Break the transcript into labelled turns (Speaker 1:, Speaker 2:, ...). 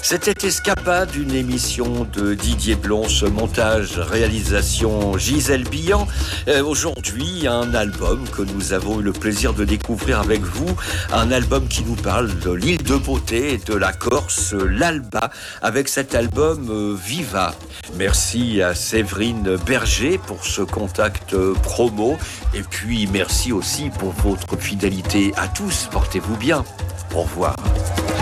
Speaker 1: C'était Escapade, une émission de Didier Blonche, montage, réalisation Gisèle Billan. Aujourd'hui, un album que nous avons eu le plaisir de découvrir avec vous, un album qui nous parle de l'île de beauté, de la Corse, l'Alba, avec cet album Viva. Merci à Séverine Berger pour ce contact promo, et puis merci aussi pour votre fidélité à tous. Portez-vous bien. Au revoir.